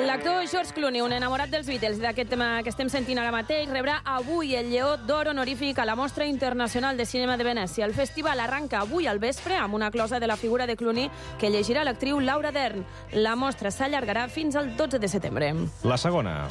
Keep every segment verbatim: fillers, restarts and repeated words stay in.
L'actor George Clooney, un enamorat dels Beatles, d'aquest tema que estem sentint ara mateix, rebrà avui el Lleó d'Or honorífic a la Mostra Internacional de Cinema de Venècia. El festival arranca avui al vespre amb una closa de la figura de Clooney que llegirà l'actriu Laura Dern. La mostra s'allargarà fins al dotze de setembre. La segona.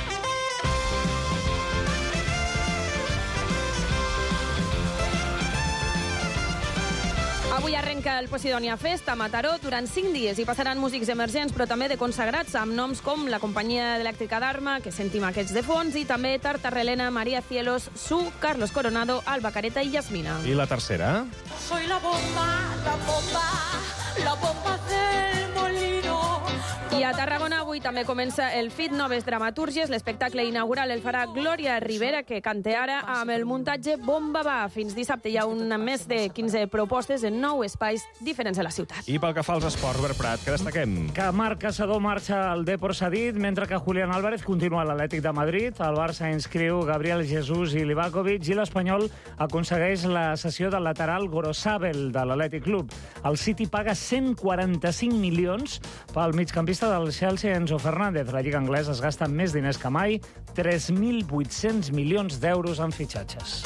Avui arrenca el Posidonia Fest a Mataró. Durant cinc dies hi passaran músics emergents, però també de consagrats, amb noms com la companyia elèctrica d'Arma, que sentim aquests de fons, i també Tartarrelena, María Cielos, Su, Carlos Coronado, Alba Careta i Yasmina. I la tercera? Soy la bomba, la bomba, la bomba del molino. I a Tarragona avui també comença el Fit Noves Dramatúrgies. L'espectacle inaugural el farà Glòria Rivera, que canta ara amb el muntatge Bomba Va. Fins dissabte hi ha un més de quinze propostes en nou espais diferents a la ciutat. I pel que fa als esports, Robert Prat, què destaquem? Que Marc Caçador marxa al Depor cedit, mentre que Julián Álvarez continua a l'Atlètic de Madrid. El Barça inscriu Gabriel Jesús i Livakovic i l'Espanyol aconsegueix la cessió del lateral Gorosabel de l'Atlètic Club. El City paga cent quaranta-cinc milions pel migcampista del Chelsea, Enzo Fernández. La Lliga Anglesa es gasta més diners que mai, tres mil vuit-cents milions d'euros en fitxatges.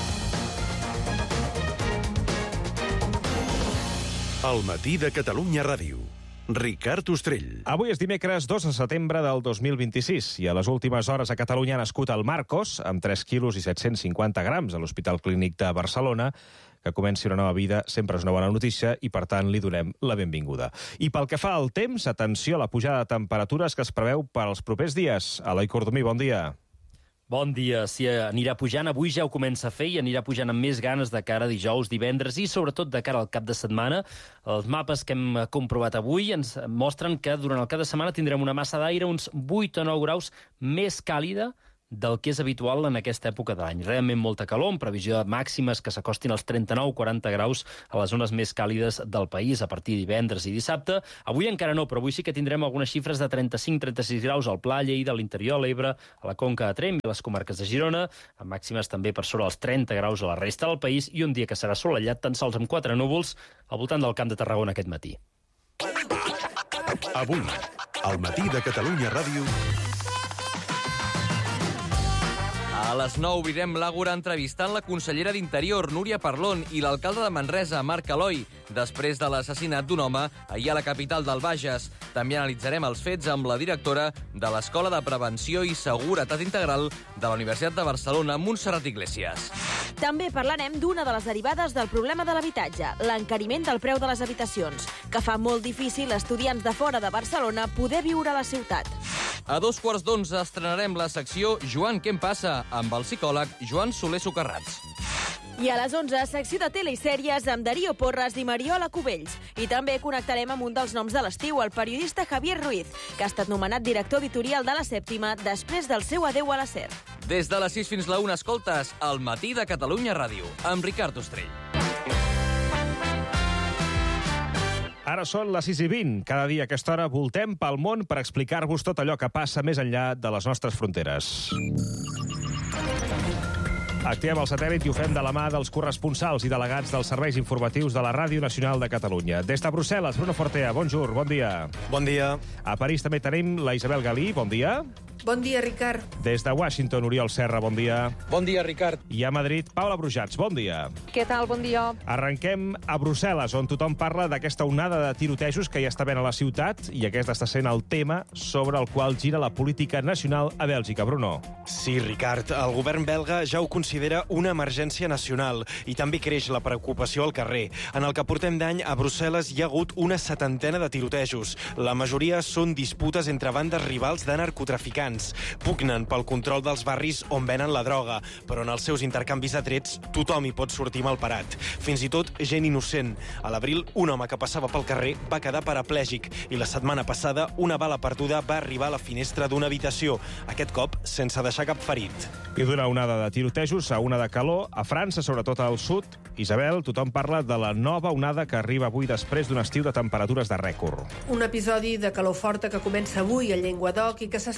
El matí de Catalunya Ràdio. Ricard Ostrell. Avui és dimecres dos de setembre del dos mil vint-i-sis i a les últimes hores a Catalunya ha nascut el Marcos, amb tres quilos i set-cents cinquanta grams, a l'Hospital Clínic de Barcelona. Que comenci una nova vida sempre és una bona notícia i, per tant, li donem la benvinguda. I pel que fa al temps, atenció a la pujada de temperatures que es preveu per als propers dies. Eloi Cordomí, bon dia. Bon dia. Sí, anirà pujant. Avui ja ho comença a fer i anirà pujant amb més ganes de cara a dijous, divendres i sobretot de cara al cap de setmana. Els mapes que hem comprovat avui ens mostren que durant el cap de setmana tindrem una massa d'aire uns vuit o nou graus més càlida del que és habitual en aquesta època de l'any. Realment molta calor, amb previsió de màximes que s'acostin als trenta-nou a quaranta graus a les zones més càlides del país a partir de divendres i dissabte. Avui encara no, però avui sí que tindrem algunes xifres de trenta-cinc a trenta-sis graus al Pla, Lleida, a l'interior, a l'Ebre, a la Conca de Tremp i a les comarques de Girona, amb màximes també per sobre els trenta graus a la resta del país i un dia que serà assolellat tan sols amb quatre núvols al voltant del Camp de Tarragona aquest matí. Avui, al matí de Catalunya Ràdio. A les nou obrirem l'Àgora entrevistant la consellera d'Interior, Núria Parlon, i l'alcalde de Manresa, Marc Aloi, després de l'assassinat d'un home ahir a la capital del Bages. També analitzarem els fets amb la directora de l'Escola de Prevenció i Seguretat Integral de la Universitat de Barcelona, Montserrat Iglesias. També parlarem d'una de les derivades del problema de l'habitatge, l'encariment del preu de les habitacions, que fa molt difícil a estudiants de fora de Barcelona poder viure a la ciutat. A dos quarts d'onze estrenarem la secció Joan, què em passa? Amb el psicòleg Joan Soler Socarrats. I a les onze, secció de tele i sèries amb Darío Porras i Mariola Cubells. I també connectarem amb un dels noms de l'estiu, el periodista Javier Ruiz, que ha estat nomenat director editorial de La Sèptima després del seu adeu a la SER. Des de les sis fins la una escoltes El matí de Catalunya Ràdio, amb Ricard Ostrell. Ara són les sis i vint. Cada dia a aquesta hora voltem pel món per explicar-vos tot allò que passa més enllà de les nostres fronteres. Activem el satèl·lit i ho fem de la mà dels corresponsals i delegats dels serveis informatius de la Ràdio Nacional de Catalunya. Des de Brussel·les, Bruno Fortea, bonjour, bon dia. Bon dia. A París també tenim la Isabel Galí, bon dia. Bon dia, Ricard. Des de Washington, Oriol Serra, bon dia. Bon dia, Ricard. I a Madrid, Paula Brujats, bon dia. Què tal? Bon dia. Arrenquem a Brussel·les, on tothom parla d'aquesta onada de tirotejos que ja està ben a la ciutat i aquest està sent el tema sobre el qual gira la política nacional a Bèlgica. Bruno. Sí, Ricard, el govern belga ja ho considera una emergència nacional i també creix la preocupació al carrer. En el que portem d'any, a Brussel·les hi ha hagut una setantena de tirotejos. La majoria són disputes entre bandes rivals de narcotraficants. Pugnen pel control dels barris on venen la droga, però en els seus intercanvis de trets tothom hi pot sortir malparat. Fins i tot gent innocent. A l'abril, un home que passava pel carrer va quedar paraplègic i la setmana passada una bala perduda va arribar a la finestra d'una habitació, aquest cop sense deixar cap ferit. I d'una onada de tirotejos a una de calor, a França, sobretot al sud, Isabel, tothom parla de la nova onada que arriba avui després d'un estiu de temperatures de rècord. Un episodi de calor forta que comença avui a Llenguadoc i que s'estendrà demà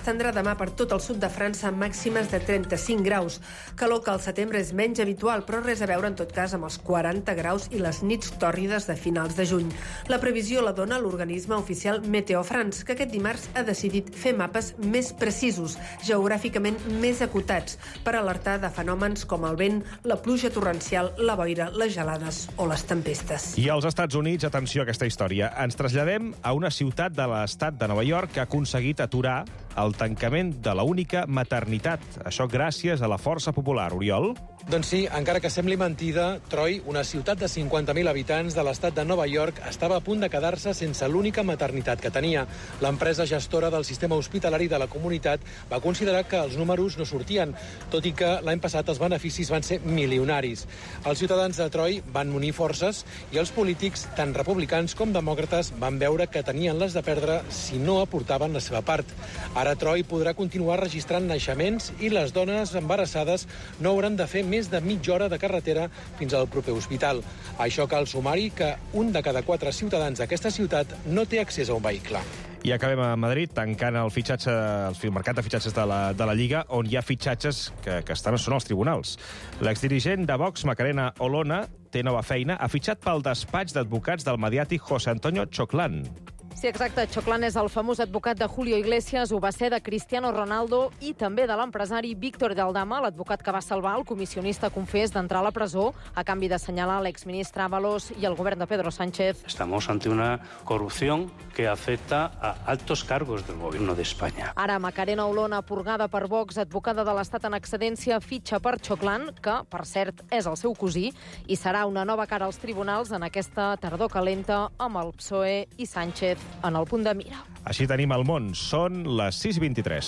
demà per tot el sud de França amb màximes de trenta-cinc graus. Calor que al setembre és menys habitual, però res a veure en tot cas amb els quaranta graus i les nits tòrrides de finals de juny. La previsió la dona l'organisme oficial Meteo France, que aquest dimarts ha decidit fer mapes més precisos, geogràficament més acotats, per alertar de fenòmens com el vent, la pluja torrencial, la boira, les gelades o les tempestes. I als Estats Units, atenció a aquesta història, ens traslladem a una ciutat de l'estat de Nova York que ha aconseguit aturar el tancament de la única maternitat. Això gràcies a la força popular. Oriol? Doncs sí, encara que sembli mentida, Troy, una ciutat de cinquanta mil habitants de l'estat de Nova York, estava a punt de quedar-se sense l'única maternitat que tenia. L'empresa gestora del sistema hospitalari de la comunitat va considerar que els números no sortien, tot i que l'any passat els beneficis van ser milionaris. Els ciutadans de Troy van unir forces i els polítics, tant republicans com demòcrates, van veure que tenien les de perdre si no aportaven la seva part. Ara Troy podrà continuar registrant naixements i les dones embarassades no hauran de fer més de mitja hora de carretera fins al proper hospital. A això cal sumar-hi que un de cada quatre ciutadans d'aquesta ciutat no té accés a un vehicle. I acabem a Madrid tancant el fitxatge, el mercat de fitxatges de la, de la Lliga, on hi ha fitxatges que, que estan són als tribunals. L'exdirigent de Vox, Macarena Olona, té nova feina, ha fitxat pel despatx d'advocats del mediàtic José Antonio Choclán. Sí, exacte. Choclán és el famós advocat de Julio Iglesias, ho va ser de Cristiano Ronaldo i també de l'empresari Víctor de Aldama, l'advocat que va salvar el comissionista confés d'entrar a la presó a canvi d'assenyalar l'exministre Ábalos i el govern de Pedro Sánchez. Estamos ante una corrupción que afecta a altos cargos del gobierno de España. Ara, Macarena Olona, purgada per Vox, advocada de l'Estat en excedència, fitxa per Choclán, que, per cert, és el seu cosí, i serà una nova cara als tribunals en aquesta tardor calenta amb el P S O E i Sánchez en el punt de mira. Així tenim el món. Són les sis i vint-i-tres.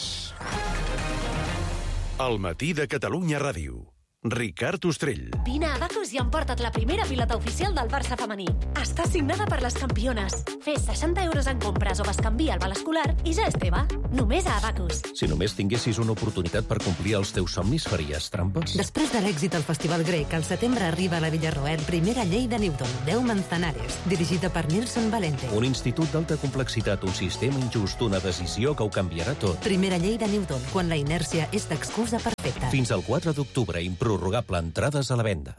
El matí de Catalunya Ràdio. Ricard Ostrell. Vine a Abacus i emporta't la primera pilota oficial del Barça femení. Està signada per les campiones. Fes seixanta euros en compres o bescanvia el val escolar i ja és teva. Només a Abacus. Si només tinguessis una oportunitat per complir els teus somnis, faries trampes? Després de l'èxit al Festival Grec, al setembre arriba a la Villarroel primera llei de Newton, deu Manzanares, dirigida per Nilson Valente. Un institut d'alta complexitat, un sistema injust, una decisió que ho canviarà tot. Primera llei de Newton, quan la inèrcia és l'excusa perfecta. Fins al quatre d'octubre, improrrogable, entrades a la venda.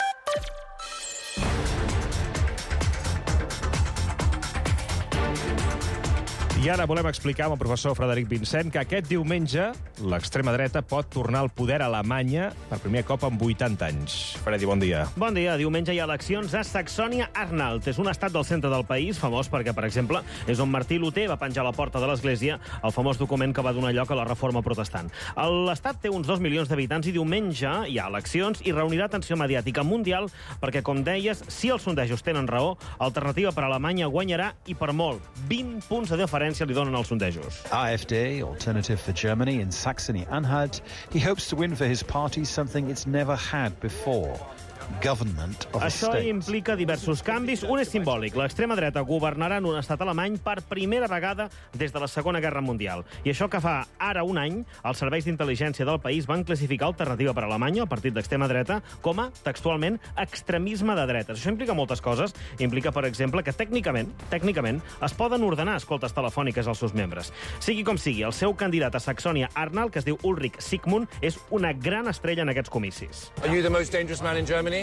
I ara volem explicar amb el professor Frederic Vincent que aquest diumenge l'extrema dreta pot tornar al poder a Alemanya per primer cop en vuitanta anys. Fredi, bon dia. Bon dia. Diumenge hi ha eleccions a Saxònia-Anhalt. És un estat del centre del país, famós perquè, per exemple, és on Martí Luter va penjar a la porta de l'església el famós document que va donar lloc a la reforma protestant. L'estat té uns dos milions d'habitants i diumenge hi ha eleccions i reunirà atenció mediàtica mundial perquè, com deies, si els sondejos tenen raó, Alternativa per Alemanya guanyarà i per molt. vint punts de diferència li donen els sondejos. AfD, Alternative for Germany, in Saxony-Anhalt, he hopes to win for his party something it's never had before. Government of a Això state. implica diversos canvis. Un és simbòlic. L'extrema dreta governarà en un estat alemany per primera vegada des de la Segona Guerra Mundial. I això que fa ara un any, els serveis d'intel·ligència del país van classificar Alternativa per Alemanya, el partit d'extrema dreta, com a, textualment, extremisme de dretes. Això implica moltes coses. Implica, per exemple, que tècnicament, tècnicament, es poden ordenar escoltes telefòniques als seus membres. Sigui com sigui, el seu candidat a Saxònia-Anhalt, que es diu Ulrich Sigmund, és una gran estrella en aquests comicis. Are you the most dangerous man in Germany?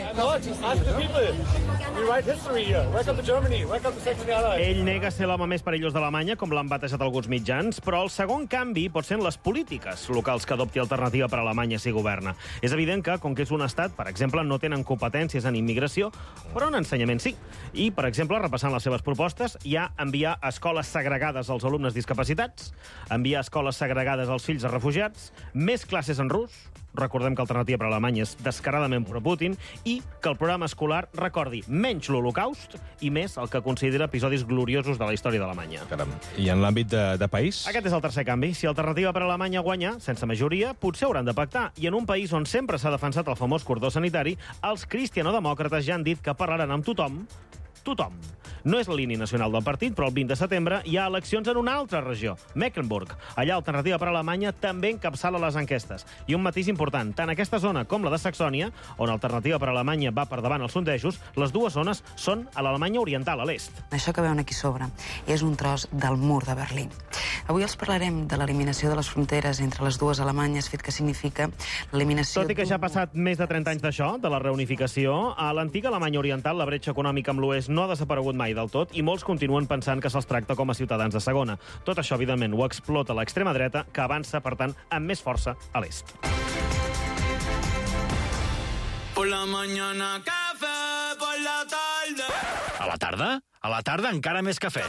Ell nega ser l'home més perillós d'Alemanya, com l'han batejat alguns mitjans, però el segon canvi pot ser en les polítiques locals que adopti Alternativa per Alemanya si governa. És evident que, com que és un estat, per exemple, no tenen competències en immigració, però en ensenyament sí. I, per exemple, repassant les seves propostes, hi ha enviar escoles segregades als alumnes discapacitats, enviar escoles segregades als fills de refugiats, més classes en rus, recordem que Alternativa per Alemanya és descaradament pro-Putin, i que el programa escolar recordi menys l'Holocaust i més el que considera episodis gloriosos de la història d'Alemanya. Caram. I en l'àmbit de, de país? Aquest és el tercer canvi. Si Alternativa per Alemanya guanya, sense majoria, potser hauran de pactar. I en un país on sempre s'ha defensat el famós cordó sanitari, els cristianodemòcrates ja han dit que parlaran amb tothom, tothom. No és la línia nacional del partit, però el vint de setembre hi ha eleccions en una altra regió, Mecklenburg. Allà Alternativa per Alemanya també encapçala les enquestes. I un matís important, tant aquesta zona com la de Saxònia, on Alternativa per Alemanya va per davant els sondejos, les dues zones són a l'Alemanya oriental, a l'est. Això que veuen aquí sobre és un tros del mur de Berlín. Avui els parlarem de l'eliminació de les fronteres entre les dues Alemanyes, fet que significa l'eliminació... Tot i que ja ha passat més de trenta anys d'això, de la reunificació, a l'antiga Alemanya Oriental la bretxa econòmica amb l'oest no ha desaparegut mai del tot i molts continuen pensant que se'ls tracta com a ciutadans de segona. Tot això, evidentment, ho explota l'extrema dreta, que avança, per tant, amb més força a l'est. Por la mañana café, por la tarde... A la tarda? A la tarda encara més cafè.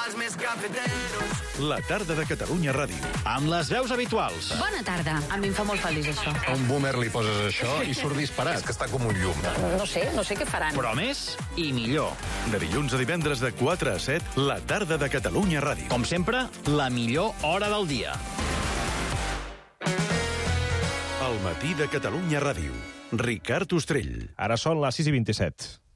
La tarda de Catalunya Ràdio. Amb les veus habituals. Bona tarda. A mi em fa molt feliç, això. A un boomer li poses això i surt disparat. És que està com un llum. No sé, no sé què faran. Però més i millor. De dilluns a divendres de quatre a set, la tarda de Catalunya Ràdio. Com sempre, la millor hora del dia. El matí de Catalunya Ràdio. Ricard Ostrell. Ara són les sis i vint-i-set.